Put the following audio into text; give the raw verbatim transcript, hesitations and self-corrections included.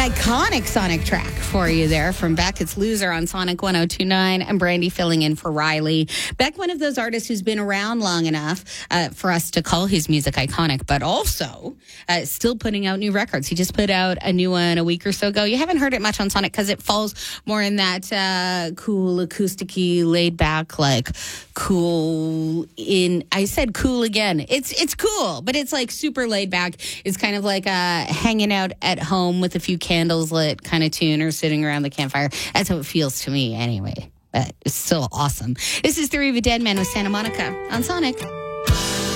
iconic Sonic track for you there from Beck. It's Loser on Sonic one oh two point nine. I'm Brandy filling in for Riley. Beck, one of those artists who's been around long enough uh, for us to call his music iconic, but also uh, still putting out new records. He just put out a new one a week or so ago. You haven't heard it much on Sonic because it falls more in that uh, cool, acousticy, laid back, like cool in, I said cool again. It's, it's cool, but it's like super laid back. It's kind of like uh, hanging out at home with a few candles lit kind of tune or sitting around the campfire. That's how it feels to me anyway. But it's still awesome. This is Theory of a Dead Man with Santa Monica on Sonic.